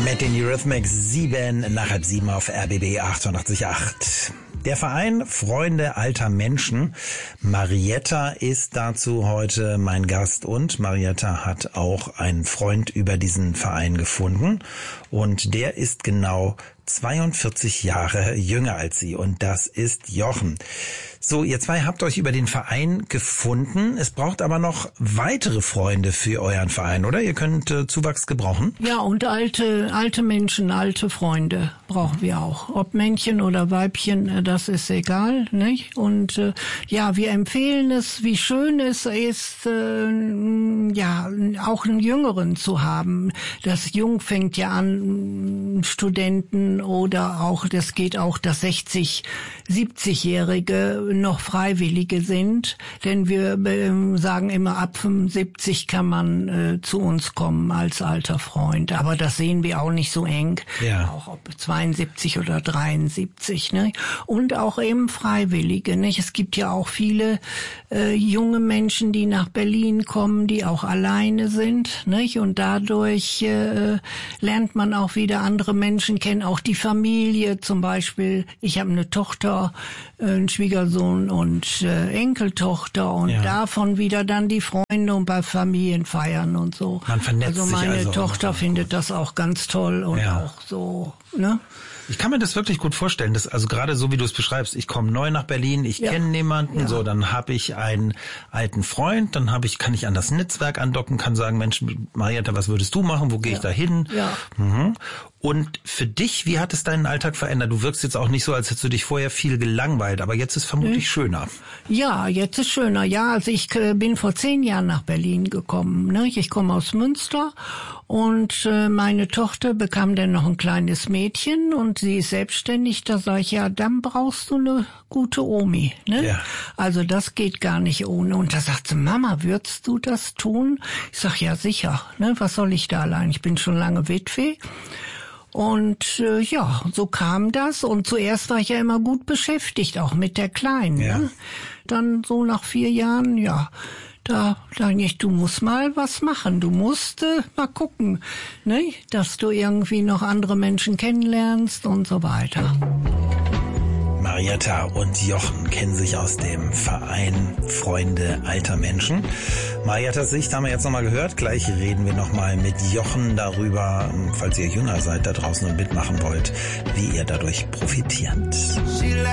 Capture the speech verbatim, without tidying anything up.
Mit den Eurythmics sieben nach halb sieben auf R B B achtundachtzig Komma acht. Der Verein Freunde alter Menschen. Marietta ist dazu heute mein Gast und Marietta hat auch einen Freund über diesen Verein gefunden und der ist genau zweiundvierzig Jahre jünger als sie und das ist Jochen. So, ihr zwei habt euch über den Verein gefunden. Es braucht aber noch weitere Freunde für euren Verein, oder? Ihr könnt äh, Zuwachs gebrauchen? Ja, und alte alte Menschen, alte Freunde brauchen wir auch. Ob Männchen oder Weibchen, das ist egal, nicht? Und äh, ja, wir empfehlen es, wie schön es ist, äh, ja, auch einen Jüngeren zu haben. Das Jung fängt ja an, Studenten oder auch, das geht auch, dass sechzig, siebzigjährige noch Freiwillige sind, denn wir äh, sagen immer, ab fünfundsiebzig kann man äh, zu uns kommen als alter Freund, aber das sehen wir auch nicht so eng, ja. Auch ob zweiundsiebzig oder dreiundsiebzig, ne? Und auch eben Freiwillige, nicht? Es gibt ja auch viele äh, junge Menschen, die nach Berlin kommen, die auch alleine sind, nicht? Und dadurch äh, lernt man auch wieder andere Menschen kennen, auch die Familie zum Beispiel. Ich habe eine Tochter, äh, einen Schwiegersohn und äh, Enkeltochter und ja. Davon wieder dann die Freunde und bei Familienfeiern und so. Man vernetzt also meine sich also Tochter findet das auch ganz toll und ja. Auch so, ne? Ich kann mir das wirklich gut vorstellen, dass also gerade so wie du es beschreibst, ich komme neu nach Berlin, ich ja. kenne niemanden, ja. so dann habe ich einen alten Freund, dann habe ich kann ich an das Netzwerk andocken, kann sagen, Mensch, Marietta, was würdest du machen, wo gehe ja. ich da hin? Ja. Mhm. Und für dich, wie hat es deinen Alltag verändert? Du wirkst jetzt auch nicht so, als hättest du dich vorher viel gelangweilt, aber jetzt ist vermutlich hm. schöner. Ja, jetzt ist schöner. Ja, also ich äh, bin vor zehn Jahren nach Berlin gekommen. Ne? Ich komme aus Münster und äh, meine Tochter bekam dann noch ein kleines Mädchen und sie ist selbstständig. Da sage ich, ja, dann brauchst du eine gute Omi. Ne? Ja. Also das geht gar nicht ohne. Und da sagt sie, Mama, würdest du das tun? Ich sag, ja, sicher. Ne? Was soll ich da allein? Ich bin schon lange Witwe. Und äh, ja, so kam das. Und zuerst war ich ja immer gut beschäftigt, auch mit der Kleinen. Ja. Ne? Dann so nach vier Jahren, ja, da sage ich, du musst mal was machen. Du musst äh, mal gucken, ne? Dass du irgendwie noch andere Menschen kennenlernst und so weiter. Marietta und Jochen kennen sich aus dem Verein Freunde alter Menschen. Mariettas Sicht haben wir jetzt nochmal gehört. Gleich reden wir nochmal mit Jochen darüber, falls ihr jünger seid da draußen und mitmachen wollt, wie ihr dadurch profitiert.